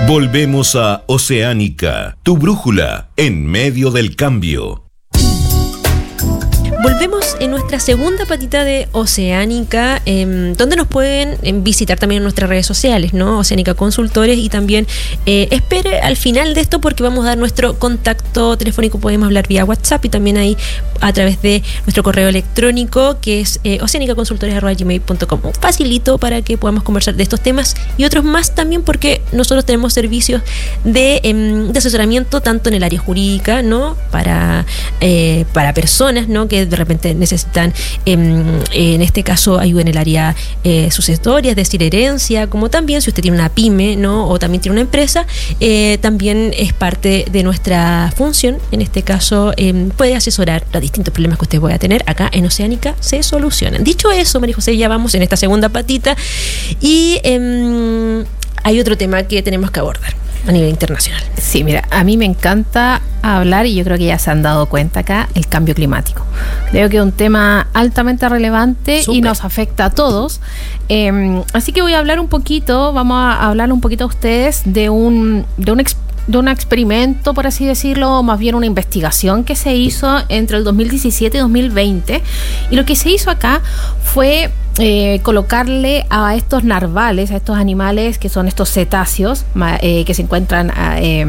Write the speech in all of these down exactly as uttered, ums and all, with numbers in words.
Volvemos a Oceánica, tu brújula en medio del cambio. Volvemos en nuestra segunda patita de Oceánica, eh, donde nos pueden eh, visitar también en nuestras redes sociales, ¿no? Oceánica Consultores, y también eh, espere al final de esto porque vamos a dar nuestro contacto telefónico. Podemos hablar vía WhatsApp y también ahí a través de nuestro correo electrónico, que es eh, oceanicaconsultores arroba gmail punto com. Facilito para que podamos conversar de estos temas y otros más también, porque nosotros tenemos servicios de, eh, de asesoramiento tanto en el área jurídica, ¿no? Para, eh, para personas, ¿no? Que de repente necesitan, eh, en este caso, ayuda en el área eh, sucesoria, es decir, herencia, como también si usted tiene una pyme, ¿no? O también tiene una empresa, eh, también es parte de nuestra función. En este caso, eh, puede asesorar los distintos problemas que usted pueda tener. Acá en Oceánica se solucionan. Dicho eso, María José, ya vamos en esta segunda patita y eh, hay otro tema que tenemos que abordar a nivel internacional. Sí, mira, a mí me encanta hablar, y yo creo que ya se han dado cuenta acá, el cambio climático. Creo que es un tema altamente relevante. Súper. Y nos afecta a todos. Eh, así que voy a hablar un poquito, vamos a hablar un poquito a ustedes de un, de un experimento de un experimento, por así decirlo, o más bien una investigación que se hizo entre el dos mil diecisiete y dos mil veinte. Y lo que se hizo acá fue eh, colocarle a estos narvales, a estos animales que son estos cetáceos eh, que se encuentran eh,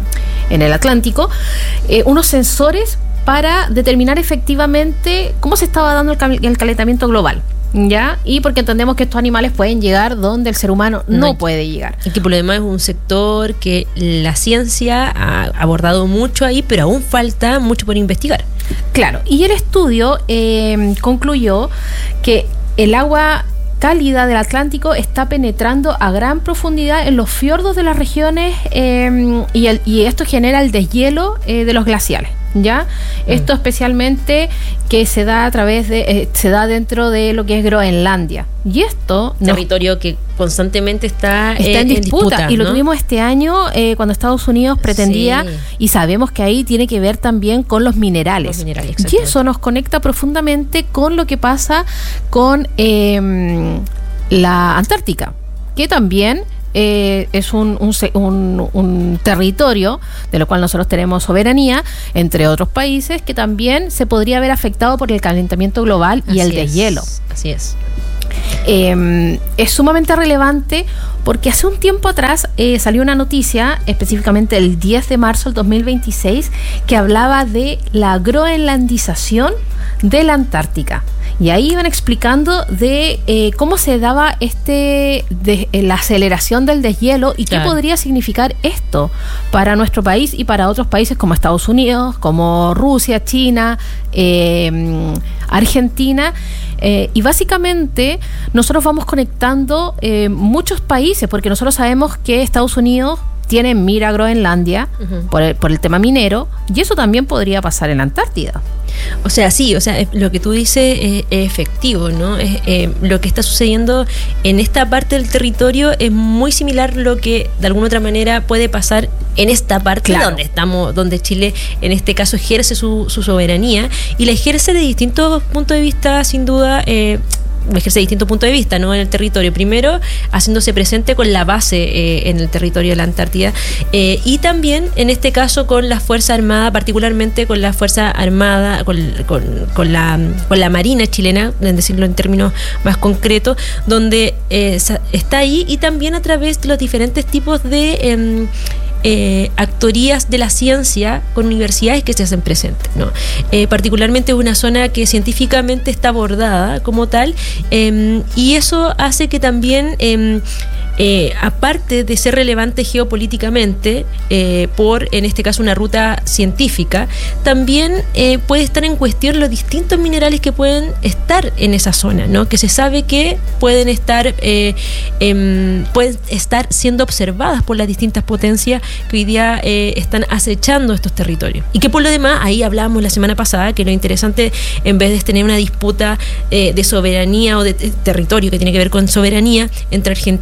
en el Atlántico, eh, unos sensores para determinar efectivamente cómo se estaba dando el, cal- el calentamiento global. ¿Ya? Y porque entendemos que estos animales pueden llegar donde el ser humano no, no puede llegar. Y que por lo demás es un sector que la ciencia ha abordado mucho ahí, pero aún falta mucho por investigar. Claro, y el estudio eh, concluyó que el agua cálida del Atlántico está penetrando a gran profundidad en los fiordos de las regiones eh, y, el, y esto genera el deshielo eh, de los glaciares. ¿Ya? Mm. Esto especialmente que se da a través de, eh, se da dentro de lo que es Groenlandia. Y esto... Territorio nos, que constantemente está, está eh, en, disputa, en disputa. Y ¿no? lo tuvimos este año eh, cuando Estados Unidos pretendía, sí. Y sabemos que ahí tiene que ver también con los minerales. Los minerales, y eso nos conecta profundamente con lo que pasa con eh, la Antártica, que también... Eh, es un, un, un, un territorio de lo cual nosotros tenemos soberanía, entre otros países, que también se podría ver afectado por el calentamiento global y Así el deshielo. Es. Así es. Eh, es sumamente relevante porque hace un tiempo atrás eh, salió una noticia, específicamente el diez de marzo del dos mil veintiséis, que hablaba de la groenlandización de la Antártica. Y ahí iban explicando de eh, cómo se daba este de, eh, la aceleración del deshielo y claro. Qué podría significar esto para nuestro país y para otros países como Estados Unidos, como Rusia, China, eh, Argentina. Eh, y básicamente nosotros vamos conectando eh, muchos países, porque nosotros sabemos que Estados Unidos tiene mira Groenlandia uh-huh. por, el, por el tema minero, y eso también podría pasar en la Antártida. O sea, sí, o sea, lo que tú dices es, es efectivo, ¿no? Es, eh, lo que está sucediendo en esta parte del territorio es muy similar a lo que de alguna otra manera puede pasar en esta parte claro. donde estamos, donde Chile en este caso ejerce su, su soberanía, y la ejerce de distintos puntos de vista, sin duda. Eh, ejerce distintos puntos de vista, ¿no? En el territorio. Primero, haciéndose presente con la base eh, en el territorio de la Antártida, eh, y también, en este caso, con la Fuerza Armada, particularmente con la Fuerza Armada, con, con, con, la, con la Marina chilena, en decirlo en términos más concretos, donde eh, está ahí, y también a través de los diferentes tipos de... Eh, Eh, actorías de la ciencia con universidades que se hacen presentes, ¿no? Eh, particularmente es una zona que científicamente está abordada como tal, eh, y eso hace que también eh, eh, aparte de ser relevante geopolíticamente eh, por, en este caso, una ruta científica, también eh, puede estar en cuestión los distintos minerales que pueden estar en esa zona, ¿no? Que se sabe que pueden estar eh, eh, pueden estar siendo observadas por las distintas potencias que hoy día eh, están acechando estos territorios. Y que por lo demás, ahí hablábamos la semana pasada, que lo interesante, en vez de tener una disputa eh, de soberanía o de, de territorio que tiene que ver con soberanía entre Argentina y Chile,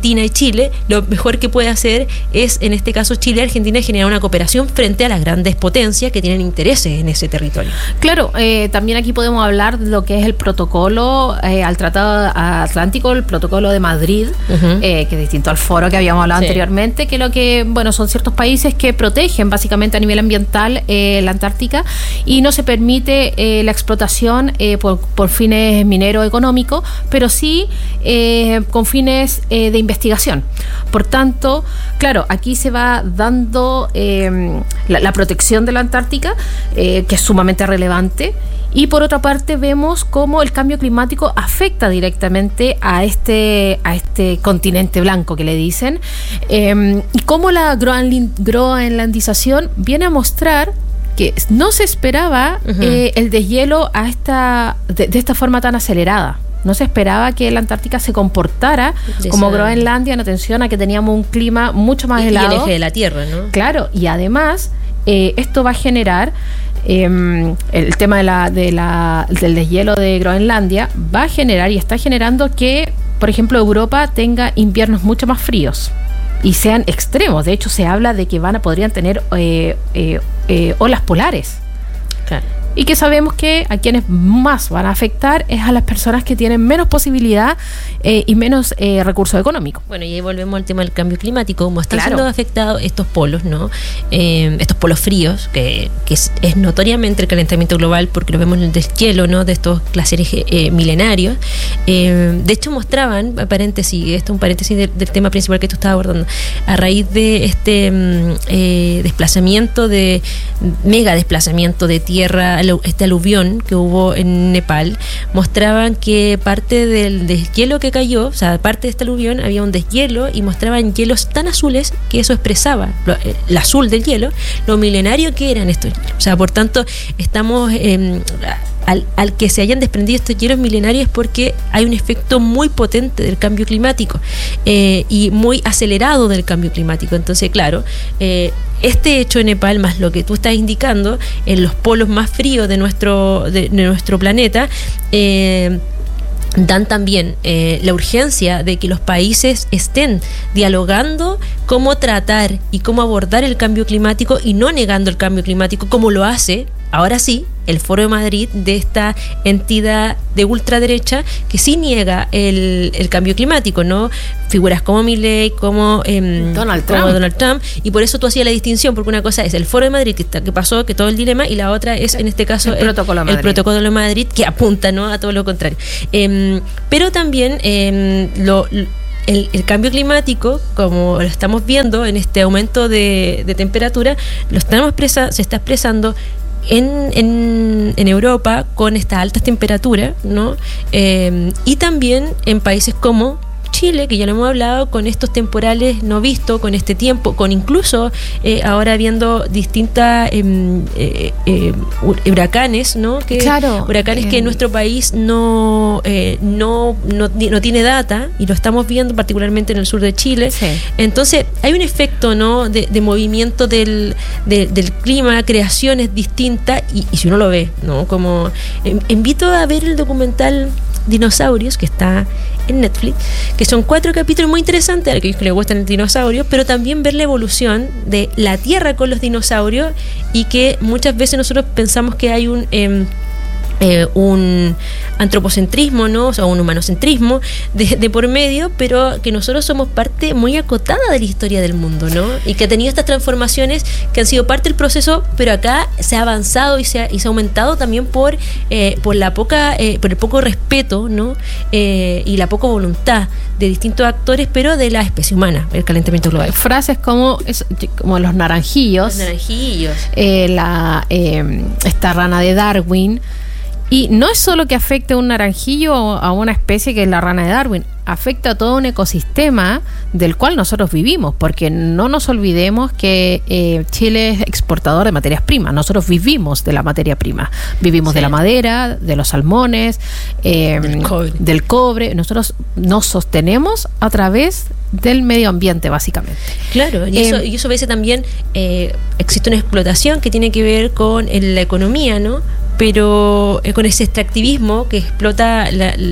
Chile, lo mejor que puede hacer es, en este caso Chile y Argentina, generar una cooperación frente a las grandes potencias que tienen intereses en ese territorio. Claro, eh, también aquí podemos hablar de lo que es el protocolo eh, al Tratado Atlántico, el protocolo de Madrid, uh-huh. eh, que es distinto al foro que habíamos hablado sí. anteriormente, que lo que, bueno, son ciertos países que protegen básicamente a nivel ambiental eh, la Antártica y no se permite eh, la explotación eh, por, por fines mineros económicos, pero sí eh, con fines eh, de investigación. Por tanto, claro, aquí se va dando eh, la, la protección de la Antártica, eh, que es sumamente relevante. Y por otra parte vemos cómo el cambio climático afecta directamente a este, a este continente blanco que le dicen, eh, y cómo la groenlandización viene a mostrar que no se esperaba uh-huh. eh, el deshielo a esta, de, de esta forma tan acelerada. No se esperaba que la Antártica se comportara de como esa... Groenlandia, en atención a que teníamos un clima mucho más y, helado. Y el eje de la Tierra, ¿no? Claro, y además eh, esto va a generar Eh, el tema de la, de la, del deshielo de Groenlandia va a generar y está generando que, por ejemplo, Europa tenga inviernos mucho más fríos y sean extremos. De hecho, se habla de que van a podrían tener eh, eh, eh, olas polares. Claro. Y que sabemos que a quienes más van a afectar es a las personas que tienen menos posibilidad eh, y menos eh, recursos económicos. Bueno, y ahí volvemos al tema del cambio climático, como están claro. siendo afectados estos polos, ¿no? Eh, estos polos fríos, que, que es, es notoriamente el calentamiento global, porque lo vemos en el deshielo, ¿no? De estos glaciares eh, milenarios. Eh, de hecho, mostraban, paréntesis, esto es un paréntesis del, del tema principal que tú estabas abordando, a raíz de este eh, desplazamiento, de mega desplazamiento de tierra, este aluvión que hubo en Nepal, mostraban que parte del deshielo que cayó, o sea, parte de este aluvión había un deshielo y mostraban hielos tan azules que eso expresaba lo, el azul del hielo, lo milenario que eran estos hielos. O sea, por tanto, estamos eh, al, al que se hayan desprendido estos hielos milenarios porque hay un efecto muy potente del cambio climático eh, y muy acelerado del cambio climático. Entonces, claro, eh, este hecho en Nepal, más lo que tú estás indicando, en los polos más fríos de nuestro, de, de nuestro planeta, eh, dan también eh, la urgencia de que los países estén dialogando cómo tratar y cómo abordar el cambio climático y no negando el cambio climático como lo hace, ahora sí, el Foro de Madrid, de esta entidad de ultraderecha que sí niega el, el cambio climático, ¿no? Figuras como Milley, como, eh, Donald, como Trump. Donald Trump, y por eso tú hacías la distinción, porque una cosa es el Foro de Madrid, que, está, que pasó, que todo el dilema, y la otra es, en este caso, el, el, protocolo, de el protocolo de Madrid, que apunta, ¿no?, a todo lo contrario. Eh, pero también eh, lo... El, el cambio climático, como lo estamos viendo en este aumento de, de temperatura, lo estamos expresa, se está expresando en, en, en Europa con estas altas temperaturas, ¿no? Eh, y también en países como Chile, que ya lo hemos hablado, con estos temporales no vistos, con este tiempo, con incluso eh, ahora viendo distintas eh, eh, eh, huracanes, ¿no? Que, claro, huracanes eh, que en nuestro país no, eh, no, no, no tiene data, y lo estamos viendo particularmente en el sur de Chile. Sí. Entonces, hay un efecto, ¿no?, de, de movimiento del, de, del clima, creaciones distintas, y, y si uno lo ve, ¿no? Como eh, invito a ver el documental Dinosaurios, que está en Netflix, que son cuatro capítulos muy interesantes a aquellos que les gustan los dinosaurios, pero también ver la evolución de la Tierra con los dinosaurios, y que muchas veces nosotros pensamos que hay un eh, eh, un antropocentrismo, ¿no? O sea, un humanocentrismo de, de por medio, pero que nosotros somos parte muy acotada de la historia del mundo, ¿no? Y que ha tenido estas transformaciones que han sido parte del proceso, pero acá se ha avanzado y se ha, y se ha aumentado también por eh, por la poca eh, por el poco respeto, ¿no? Eh, y la poca voluntad de distintos actores, pero de la especie humana, el calentamiento global. Frases como es, como los naranjillos, los naranjillos, eh, la eh, esta rana de Darwin. Y no es solo que afecte a un naranjillo o a una especie que es la rana de Darwin, afecta a todo un ecosistema del cual nosotros vivimos, porque no nos olvidemos que eh, Chile es exportador de materias primas. Nosotros vivimos de la materia prima, vivimos sí. de la madera, de los salmones, eh, del, cobre. del cobre. Nosotros nos sostenemos a través del medio ambiente, básicamente. Claro, y, eh, eso, y eso a veces también eh, existe una explotación que tiene que ver con el, la economía, ¿no? Pero eh, con ese extractivismo que explota la,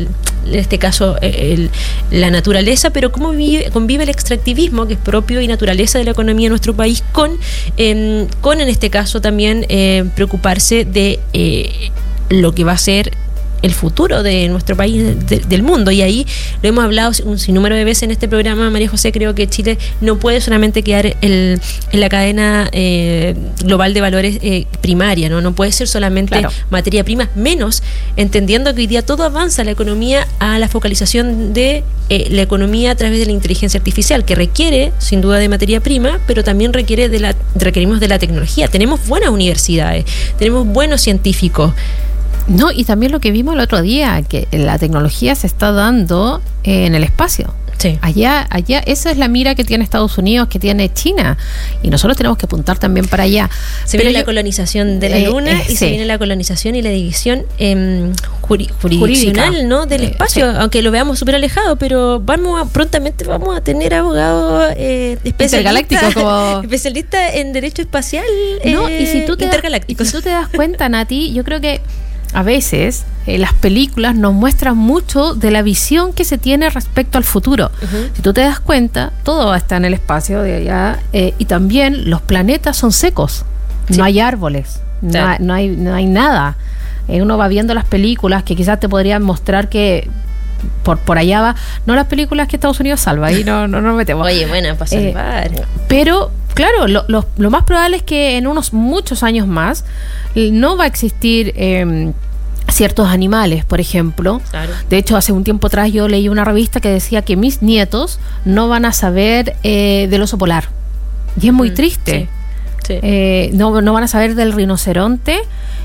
en este caso el, la naturaleza, pero cómo vive, convive el extractivismo, que es propio y naturaleza de la economía de nuestro país, con, eh, con en este caso también eh, preocuparse de eh, lo que va a ser el futuro de nuestro país, de, del mundo. Y ahí lo hemos hablado un sinnúmero de veces en este programa, María José. Creo que Chile no puede solamente quedar el, en la cadena eh, global de valores eh, primaria, ¿no? No puede ser solamente claro. materia prima, menos entendiendo que hoy día todo avanza la economía a la focalización de eh, la economía a través de la inteligencia artificial, que requiere sin duda de materia prima, pero también requiere de la, requerimos de la tecnología. Tenemos buenas universidades, tenemos buenos científicos. No, y también lo que vimos el otro día, que la tecnología se está dando eh, en el espacio. Sí. Allá, allá, esa es la mira que tiene Estados Unidos, que tiene China, y nosotros tenemos que apuntar también para allá. Se Pero viene yo, la colonización de la eh, luna eh, y sí. se viene la colonización y la división eh, juri, jurisdiccional, ¿no? del eh, espacio, sí. aunque lo veamos súper alejado, pero vamos a, prontamente vamos a tener abogados eh, especialistas, como... especialistas en derecho espacial eh, no, y si tú te intergalácticos. Das, si tú te das cuenta, Nati, yo creo que a veces eh, las películas nos muestran mucho de la visión que se tiene respecto al futuro. Uh-huh. Si tú te das cuenta, todo está en el espacio de allá eh, y también los planetas son secos. Sí. No hay árboles, sí. no, no, hay, no hay nada. Eh, uno va viendo las películas que quizás te podrían mostrar que por por allá va, no las películas que Estados Unidos salva, ahí no no nos metemos. Oye, bueno, para salvar. Eh, pero claro, lo, lo, lo más probable es que en unos muchos años más no va a existir eh, ciertos animales, por ejemplo. Claro. De hecho, hace un tiempo atrás yo leí una revista que decía que mis nietos no van a saber eh, del oso polar. Y es muy mm, triste. Sí, sí. Eh, no, no van a saber del rinoceronte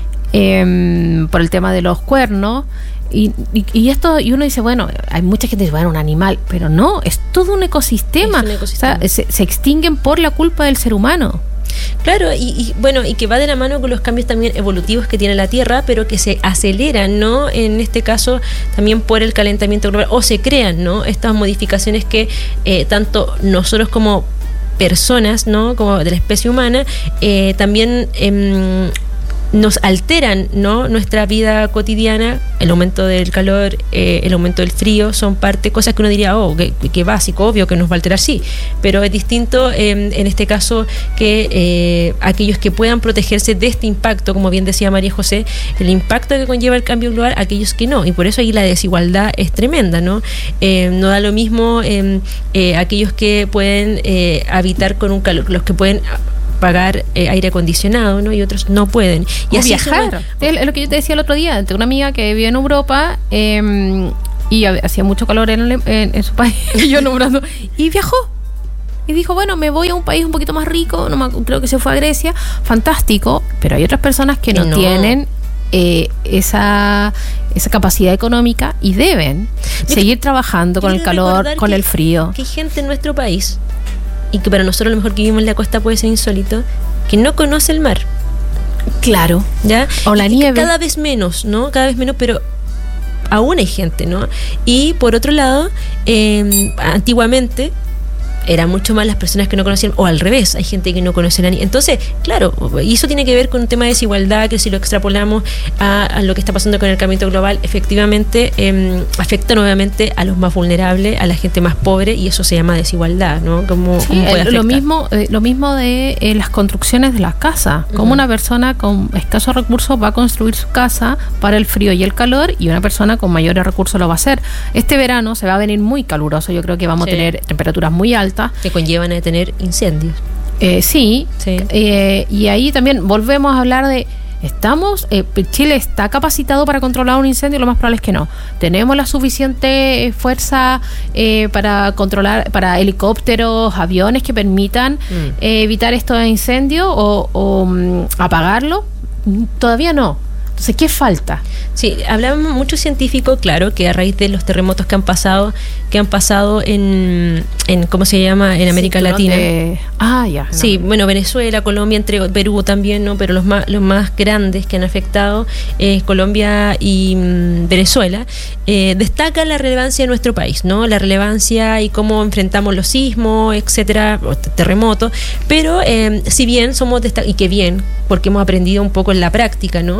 eh, por el tema de los cuernos. Y, y, y esto, y uno dice, bueno, hay mucha gente que dice, bueno, un animal, pero no, es todo un ecosistema. Es un ecosistema. O sea, se, se extinguen por la culpa del ser humano. Claro, y, y bueno, y que va de la mano con los cambios también evolutivos que tiene la Tierra, pero que se aceleran, ¿no? En este caso, también por el calentamiento global, o se crean, ¿no? Estas modificaciones que eh, tanto nosotros como personas, ¿no? Como de la especie humana, eh, también eh, nos alteran, ¿no? Nuestra vida cotidiana. El aumento del calor, eh, el aumento del frío son parte, cosas que uno diría, oh, que, que básico, obvio que nos va a alterar, sí, pero es distinto eh, en este caso que eh, aquellos que puedan protegerse de este impacto, como bien decía María José, el impacto que conlleva el cambio global, aquellos que no, y por eso ahí la desigualdad es tremenda, ¿no? Eh, no da lo mismo eh, eh, aquellos que pueden eh, habitar con un calor, los que pueden pagar eh, aire acondicionado, ¿no? Y otros no pueden. Y o así viajar. Es lo que yo te decía el otro día, tengo una amiga que vive en Europa eh, y hacía mucho calor en, en, en su país, y yo nombrando, y viajó. Y dijo, bueno, me voy a un país un poquito más rico, no me, creo que se fue a Grecia, fantástico, pero hay otras personas que no, no. tienen eh, esa esa capacidad económica y deben yo seguir que, trabajando con el calor, con que, el frío. Que hay gente en nuestro país, y que para nosotros a lo mejor que vivimos en la costa puede ser insólito, que no conoce el mar. Claro. ¿Ya? O la y nieve. Cada vez menos, ¿no? Cada vez menos, pero aún hay gente, ¿no? Y por otro lado, eh, antiguamente eran mucho más las personas que no conocían, o al revés, hay gente que no conoce la nieve. Entonces, claro, y eso tiene que ver con un tema de desigualdad, que si lo extrapolamos a, a lo que está pasando con el cambio global, efectivamente eh, afecta nuevamente a los más vulnerables, a la gente más pobre, y eso se llama desigualdad, ¿no? ¿Cómo, sí, cómo puede afectar? Lo mismo, eh, lo mismo de eh, las construcciones de las casas. Como uh-huh. una persona con escasos recursos va a construir su casa para el frío y el calor, y una persona con mayores recursos lo va a hacer. Este verano se va a venir muy caluroso, yo creo que vamos sí. a tener temperaturas muy altas, que conllevan a tener incendios. Eh, sí, sí. Eh, y ahí también volvemos a hablar de, estamos, eh, Chile está capacitado para controlar un incendio, lo más probable es que no. Tenemos la suficiente fuerza eh, para controlar, para helicópteros, aviones que permitan mm. eh, evitar estos incendios o, o um, apagarlo. Todavía no. Entonces, ¿qué falta? Sí, hablábamos muchos científicos, claro, que a raíz de los terremotos que han pasado, que han pasado en, en ¿cómo se llama? En América Latina. De... Ah, ya. Sí, no. Bueno, Venezuela, Colombia, entre Perú también, ¿no? Pero los más, los más grandes que han afectado es eh, Colombia y mm, Venezuela. Eh, destaca la relevancia de nuestro país, ¿no? La relevancia y cómo enfrentamos los sismos, etcétera, terremotos. Pero eh, si bien somos destacados, y qué bien, porque hemos aprendido un poco en la práctica, ¿no? Eh,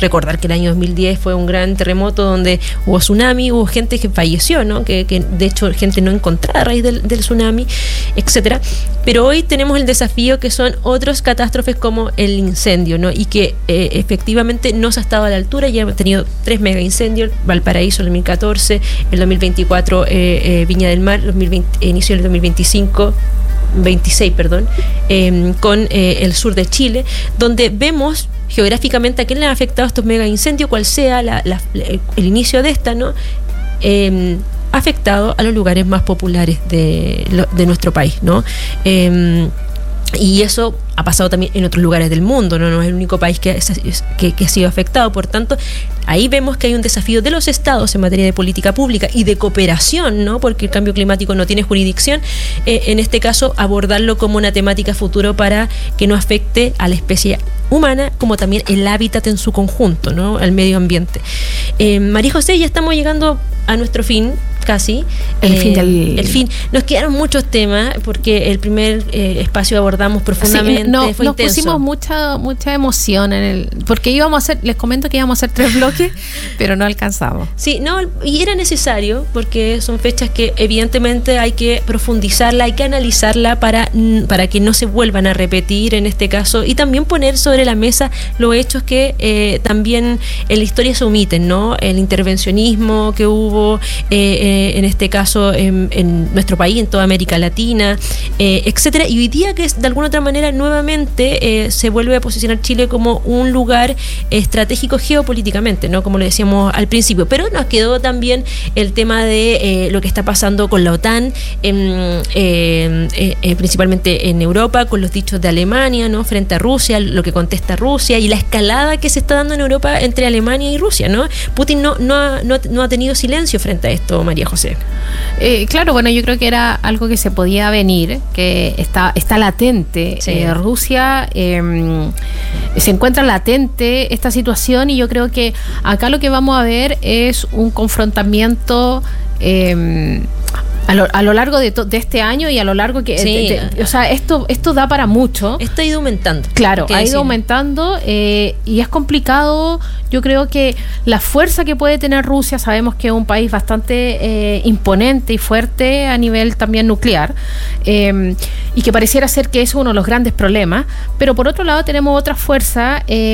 recordar que el año dos mil diez fue un gran terremoto donde hubo tsunami, hubo gente que falleció, ¿no? Que, que de hecho gente no encontrada a raíz del, del tsunami, etcétera. Pero hoy tenemos el desafío que son otras catástrofes como el incendio, ¿no? Y que eh, efectivamente no se ha estado a la altura. Ya hemos tenido tres mega incendios: Valparaíso en el dos mil catorce, el dos mil veinticuatro eh, eh, Viña del Mar, dos mil veinte, inicio del dos mil veinticinco veintiséis, perdón, eh, con eh, el sur de Chile, donde vemos geográficamente a quién le han afectado estos mega incendios, cuál sea la, la, el inicio de esta, ¿no? Eh, afectado a los lugares más populares de, de nuestro país, ¿no? Eh, y eso ha pasado también en otros lugares del mundo, no, no es el único país que, que, que ha sido afectado. Por tanto, ahí vemos que hay un desafío de los estados en materia de política pública y de cooperación, ¿no? Porque el cambio climático no tiene jurisdicción. Eh, en este caso, abordarlo como una temática futuro para que no afecte a la especie humana, como también el hábitat en su conjunto, ¿no? Al medio ambiente. Eh, María José, ya estamos llegando a nuestro fin, casi. El eh, fin del... El fin. Nos quedaron muchos temas, porque el primer eh, espacio abordamos profundamente, sí, no, fue nos intenso. pusimos mucha mucha emoción en el... Porque íbamos a hacer, les comento que íbamos a hacer tres bloques, pero no alcanzamos. Sí, no, y era necesario, porque son fechas que evidentemente hay que profundizarla, hay que analizarla para, para que no se vuelvan a repetir en este caso, y también poner sobre la mesa los hechos que eh, también en la historia se omiten, ¿no? El intervencionismo que hubo eh, eh, en este caso en, en nuestro país, en toda América Latina, eh, etcétera. Y hoy día que es, de alguna otra manera nuevamente eh, se vuelve a posicionar Chile como un lugar estratégico geopolíticamente, ¿no? Como lo decíamos al principio. Pero nos quedó también el tema de eh, lo que está pasando con la OTAN, en, eh, eh, principalmente en Europa, con los dichos de Alemania, ¿no? Frente a Rusia, lo que contesta Rusia y la escalada que se está dando en Europa entre Alemania y Rusia, ¿no? Putin no, no, ha, no, no ha tenido silencio frente a esto, María José. Eh, claro, bueno, yo creo que era algo que se podía venir, que está, está latente. Sí. Eh, Rusia eh, se encuentra latente esta situación, y yo creo que acá lo que vamos a ver es un confrontamiento eh, A lo, a lo largo de, to, de este año y a lo largo que... Sí. De, de, o sea, esto esto da para mucho. Esto ha ido aumentando. Claro, ha ido aumentando eh, y es complicado. Yo creo que la fuerza que puede tener Rusia, sabemos que es un país bastante eh, imponente y fuerte a nivel también nuclear, eh, y que pareciera ser que es uno de los grandes problemas, pero por otro lado tenemos otra fuerza, eh,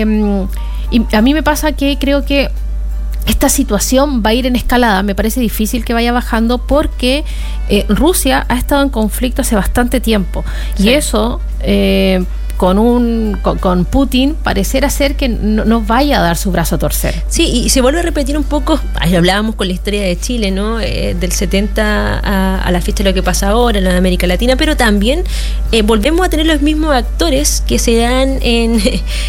y a mí me pasa que creo que esta situación va a ir en escalada. Me parece difícil que vaya bajando porque eh, Rusia ha estado en conflicto hace bastante tiempo. Sí. Y eso, eh, con un con, con Putin, parecerá ser que no, no vaya a dar su brazo a torcer. Sí, y se vuelve a repetir un poco, ahí hablábamos con la historia de Chile, ¿no? Eh, del setenta a, a la fecha de lo que pasa ahora en América Latina, pero también eh, volvemos a tener los mismos actores que se dan en,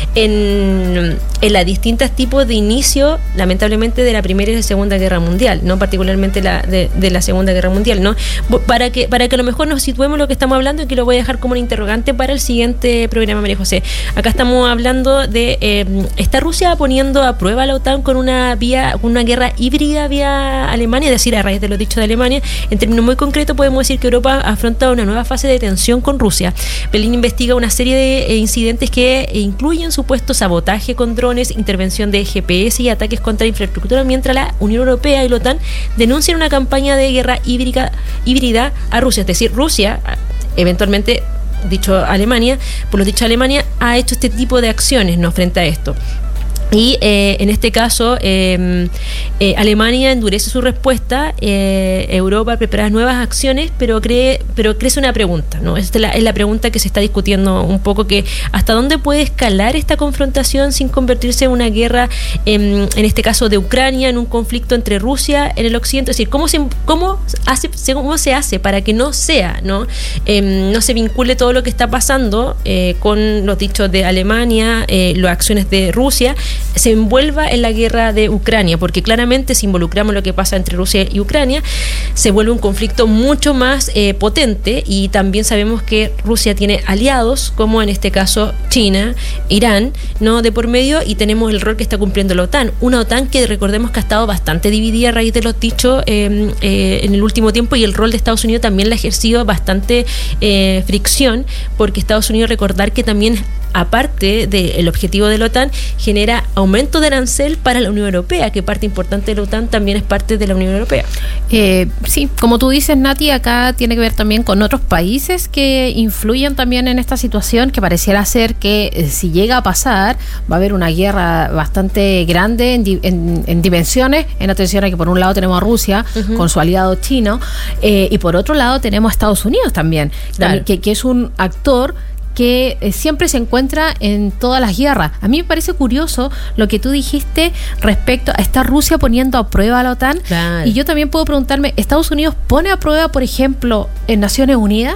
en, en las distintas tipos de inicio, lamentablemente, de la Primera y la Segunda Guerra Mundial, ¿no? Particularmente la de, de la Segunda Guerra Mundial, ¿no? Para que, para que a lo mejor nos situemos lo que estamos hablando, y que lo voy a dejar como un interrogante para el siguiente programa. Programa, María José. Acá estamos hablando de eh, ¿está Rusia poniendo a prueba a la OTAN con una vía, con una guerra híbrida vía Alemania? Es decir, a raíz de los dichos de Alemania, en términos muy concretos podemos decir que Europa ha afrontado una nueva fase de tensión con Rusia. Berlín investiga una serie de eh, incidentes que eh, incluyen supuesto sabotaje con drones, intervención de G P S y ataques contra infraestructura, mientras la Unión Europea y la OTAN denuncian una campaña de guerra híbrida, híbrida a Rusia. Es decir, Rusia eventualmente, dicho Alemania, por lo dicho Alemania, ha hecho este tipo de acciones, ¿no? Frente a esto. Y eh, en este caso eh, eh, Alemania endurece su respuesta, eh, Europa prepara nuevas acciones, pero cree, pero crece una pregunta, ¿no? Esta es la, es la pregunta que se está discutiendo un poco, que hasta dónde puede escalar esta confrontación sin convertirse en una guerra, eh, en este caso de Ucrania, en un conflicto entre Rusia en el occidente. Es decir, cómo se cómo hace cómo se hace para que no sea, no eh, no se vincule todo lo que está pasando eh, con los dichos de Alemania, eh, las acciones de Rusia, se envuelva en la guerra de Ucrania, porque claramente si involucramos lo que pasa entre Rusia y Ucrania, se vuelve un conflicto mucho más eh, potente. Y también sabemos que Rusia tiene aliados, como en este caso China, Irán, ¿no? De por medio, y tenemos el rol que está cumpliendo la OTAN, una OTAN que recordemos que ha estado bastante dividida a raíz de los dichos eh, eh, en el último tiempo, y el rol de Estados Unidos también le ha ejercido bastante eh, fricción, porque Estados Unidos, recordar que también aparte del objetivo de la OTAN, genera aumento de arancel para la Unión Europea, que parte importante de la OTAN también es parte de la Unión Europea. Eh, sí, como tú dices, Nati, acá tiene que ver también con otros países que influyen también en esta situación, que pareciera ser que eh, si llega a pasar, va a haber una guerra bastante grande en, di- en, en dimensiones, en atención a que por un lado tenemos a Rusia, uh-huh, con su aliado chino, eh, y por otro lado tenemos a Estados Unidos también, claro, también que, que es un actor que eh, siempre se encuentra en todas las guerras. A mí me parece curioso lo que tú dijiste respecto a esta Rusia poniendo a prueba a la OTAN. Claro. Y yo también puedo preguntarme, ¿Estados Unidos pone a prueba, por ejemplo, en Naciones Unidas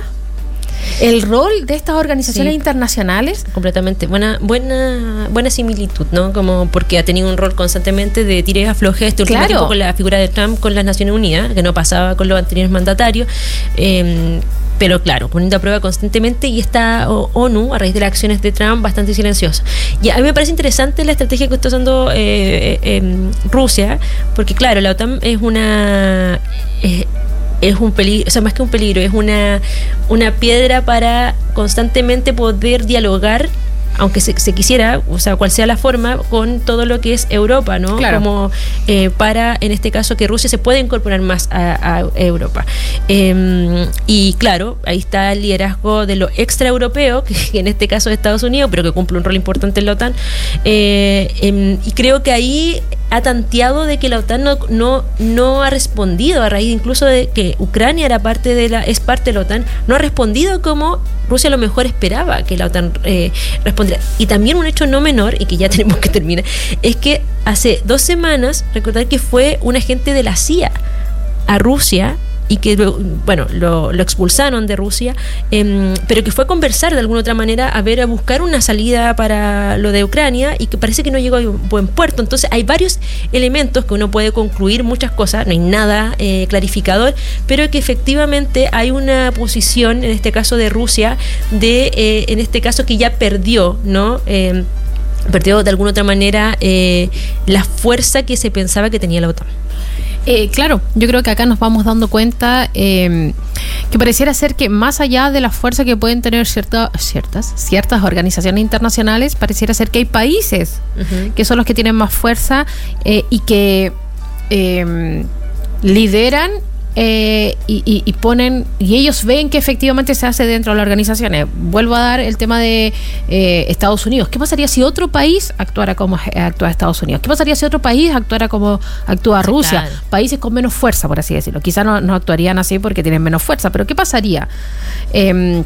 el rol de estas organizaciones, sí, internacionales? Completamente. Buena, buena, buena similitud, ¿no? Como porque ha tenido un rol constantemente de tires aflojes este último, claro, tiempo con la figura de Trump con las Naciones Unidas, que no pasaba con los anteriores mandatarios. Eh, Pero claro, poniendo a prueba constantemente, y esta ONU, a raíz de las acciones de Trump, bastante silenciosa. Y a mí me parece interesante la estrategia que está usando eh, eh, Rusia, porque claro, la OTAN es una... Eh, es un peligro, o sea, más que un peligro, es una, una piedra para constantemente poder dialogar, aunque se, se quisiera, o sea, cual sea la forma, con todo lo que es Europa, ¿no? Claro. Como eh, para, en este caso, que Rusia se pueda incorporar más a, a Europa. Eh, y claro, ahí está el liderazgo de lo extraeuropeo, que, que en este caso es Estados Unidos, pero que cumple un rol importante en la OTAN. Eh, eh, y creo que ahí ha tanteado de que la OTAN no, no, no ha respondido, a raíz incluso de que Ucrania era parte de la, es parte de la OTAN, no ha respondido como Rusia a lo mejor esperaba que la OTAN eh, respondiera. Y también un hecho no menor, y que ya tenemos que terminar, es que hace dos semanas, recordar que fue un agente de la C I A a Rusia, y que, bueno, lo, lo expulsaron de Rusia, eh, pero que fue a conversar de alguna otra manera, a ver, a buscar una salida para lo de Ucrania, y que parece que no llegó a un buen puerto. Entonces hay varios elementos que uno puede concluir, muchas cosas, no hay nada eh, clarificador, pero que efectivamente hay una posición, en este caso de Rusia, de, eh, en este caso que ya perdió, ¿no? Eh, perdió de alguna otra manera eh, la fuerza que se pensaba que tenía la OTAN. Eh, claro, yo creo que acá nos vamos dando cuenta eh, que pareciera ser que más allá de la fuerza que pueden tener cierta, ciertas ciertas organizaciones internacionales, pareciera ser que hay países uh-huh. que son los que tienen más fuerza eh, y que eh, lideran Eh, y, y, y ponen, y ellos ven que efectivamente se hace dentro de las organizaciones. Vuelvo a dar el tema de eh, Estados Unidos. ¿Qué pasaría si otro país actuara como actúa Estados Unidos? ¿Qué pasaría si otro país actuara como actúa Rusia? Claro. Países con menos fuerza, por así decirlo. Quizás no, no actuarían así porque tienen menos fuerza, pero ¿qué pasaría? Eh,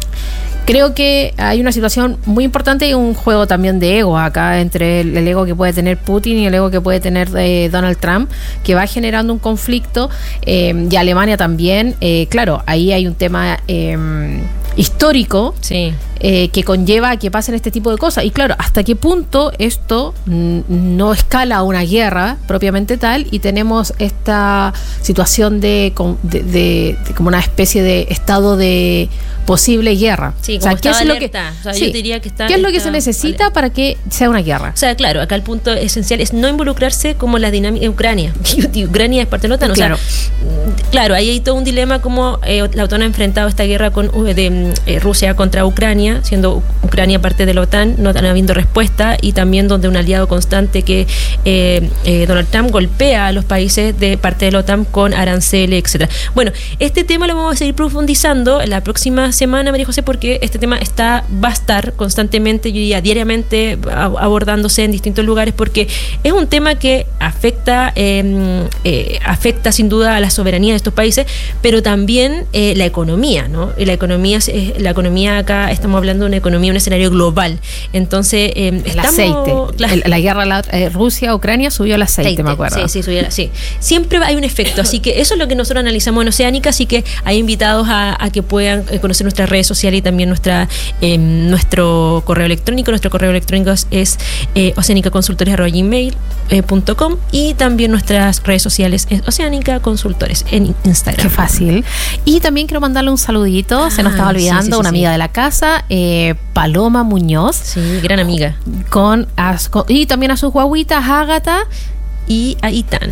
Creo que hay una situación muy importante y un juego también de ego acá, entre el, el ego que puede tener Putin y el ego que puede tener eh, Donald Trump, que va generando un conflicto, eh, y Alemania también. Eh, claro, ahí hay un tema eh, histórico, sí, eh, que conlleva a que pasen este tipo de cosas. Y claro, ¿hasta qué punto esto n- no escala a una guerra propiamente tal y tenemos esta situación de, de, de, de como una especie de estado de posible guerra? Sí, o sea, ¿qué es lo que, o sea, sí, yo diría que está, ¿qué es lo que está, se necesita vale. para que sea una guerra? O sea, claro, acá el punto esencial es no involucrarse como la dinámica de Ucrania. Ucrania es parte de la OTAN. O claro. sea, claro, ahí hay todo un dilema como eh, la OTAN ha enfrentado esta guerra con de eh, Rusia contra Ucrania, siendo Ucrania parte de la OTAN, no están habiendo respuesta, y también donde un aliado constante que eh, eh, Donald Trump golpea a los países de parte de la OTAN con aranceles, etcétera. Bueno, este tema lo vamos a seguir profundizando la próxima semana, María José, porque este tema está va a estar constantemente, yo diría diariamente, abordándose en distintos lugares, porque es un tema que afecta eh, eh, afecta sin duda a la soberanía de estos países, pero también eh, la economía, ¿no? Y la economía, eh, la economía acá estamos hablando de una economía, un escenario global. Entonces, eh, el estamos, aceite. Claro, el, la guerra la, eh, Rusia-Ucrania subió el aceite, aceite, me acuerdo. Sí, sí, subió, sí. Siempre hay un efecto, así que eso es lo que nosotros analizamos en Oceánica, así que hay invitados a, a que puedan conocer nuestras redes sociales y también nuestra eh, nuestro correo electrónico. Nuestro correo electrónico es eh, oceanicaconsultores arroba gmail punto com, y también nuestras redes sociales es Oceánica Consultores en Instagram. Qué fácil. Y también quiero mandarle un saludito, ah, se nos estaba olvidando, sí, sí, sí, una sí. amiga de la casa, eh, Paloma Muñoz. Sí, gran amiga. Con, as, con y también a sus guaguitas, Ágata y a Itán.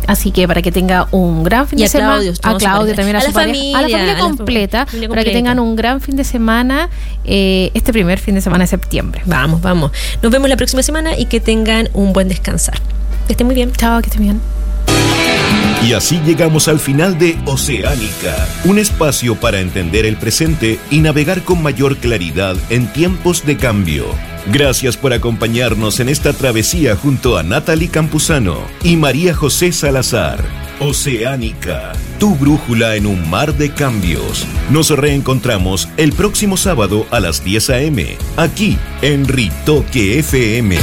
Así que para que tenga un gran fin y de a semana. Claudio, a Claudio también, a, a su la pareja, familia, a la familia completa, la familia para que completa. tengan un gran fin de semana eh, este primer fin de semana de septiembre. Vamos, vamos. Nos vemos la próxima semana y que tengan un buen descansar. Que estén muy bien. Chao, que estén bien. Y así llegamos al final de Oceánica, un espacio para entender el presente y navegar con mayor claridad en tiempos de cambio. Gracias por acompañarnos en esta travesía junto a Natalie Campuzano y María José Salazar. Oceánica, tu brújula en un mar de cambios. Nos reencontramos el próximo sábado a las diez a eme, aquí en Ritoque F M.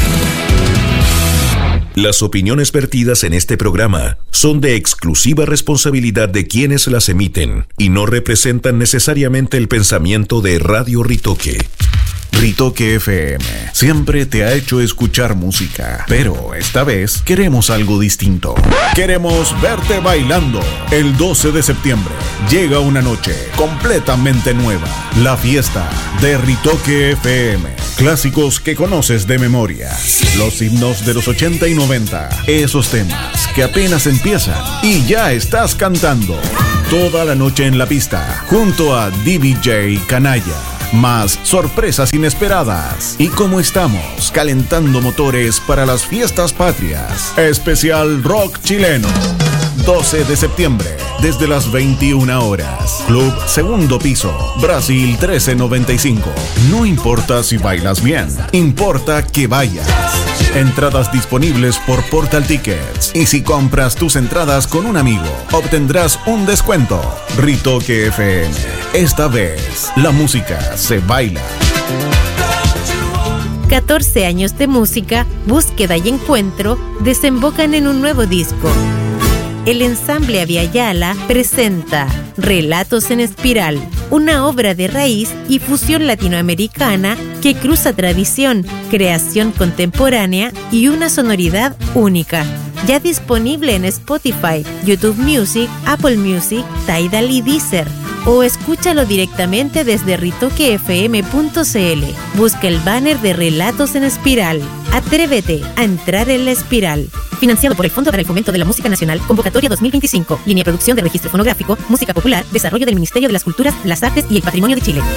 Las opiniones vertidas en este programa son de exclusiva responsabilidad de quienes las emiten y no representan necesariamente el pensamiento de Radio Ritoque. Ritoque F M siempre te ha hecho escuchar música, pero esta vez queremos algo distinto. Queremos verte bailando. El doce de septiembre llega una noche completamente nueva, la fiesta de Ritoque F M. Clásicos que conoces de memoria, los himnos de los ochenta y noventa, esos temas que apenas empiezan y ya estás cantando. Toda la noche en la pista, junto a D J Canalla. Más sorpresas inesperadas. Y como estamos calentando motores para las fiestas patrias, especial rock chileno. doce de septiembre, desde las veintiuna horas. Club Segundo Piso, Brasil trece noventa y cinco. No importa si bailas bien, importa que vayas. Entradas disponibles por Portal Tickets. Y si compras tus entradas con un amigo, obtendrás un descuento. Ritoque F M. Esta vez, la música se baila. catorce años de música, búsqueda y encuentro desembocan en un nuevo disco. El ensamble Aviala presenta Relatos en Espiral, una obra de raíz y fusión latinoamericana que cruza tradición, creación contemporánea y una sonoridad única. Ya disponible en Spotify, YouTube Music, Apple Music, Tidal y Deezer. O escúchalo directamente desde ritoque f m punto c l. Busca el banner de Relatos en Espiral. Atrévete a entrar en la espiral. Financiado por el Fondo para el Fomento de la Música Nacional, Convocatoria dos mil veinticinco, Línea de Producción de Registro Fonográfico, Música Popular, Desarrollo del Ministerio de las Culturas, las Artes y el Patrimonio de Chile.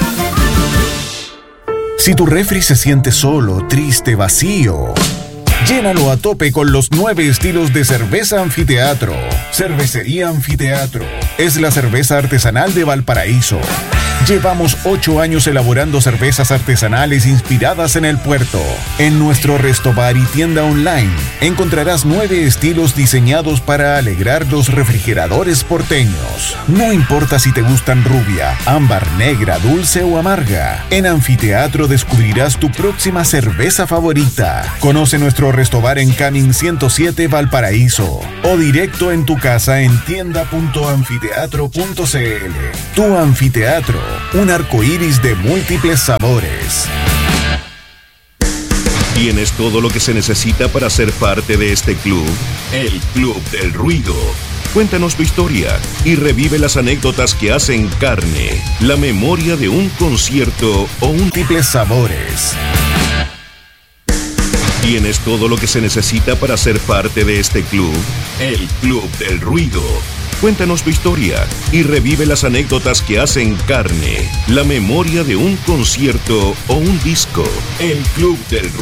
Si tu refri se siente solo, triste, vacío, llénalo a tope con los nueve estilos de cerveza Anfiteatro. Cervecería Anfiteatro es la cerveza artesanal de Valparaíso. Llevamos ocho años elaborando cervezas artesanales inspiradas en el puerto. En nuestro resto bar y tienda online encontrarás nueve estilos diseñados para alegrar los refrigeradores porteños. No importa si te gustan rubia, ámbar, negra, dulce o amarga. En Anfiteatro descubrirás tu próxima cerveza favorita. Conoce nuestro resto bar en Camin ciento siete Valparaíso o directo en tu casa en tienda punto anfiteatro punto c l. Tu Anfiteatro, un arco iris de múltiples sabores. ¿Tienes todo lo que se necesita para ser parte de este club? El Club del Ruido. Cuéntanos tu historia y revive las anécdotas que hacen carne la memoria de un concierto o un múltiples sabores. ¿Tienes todo lo que se necesita para ser parte de este club? El Club del Ruido. Cuéntanos tu historia y revive las anécdotas que hacen carne la memoria de un concierto o un disco. El Club del Ruido.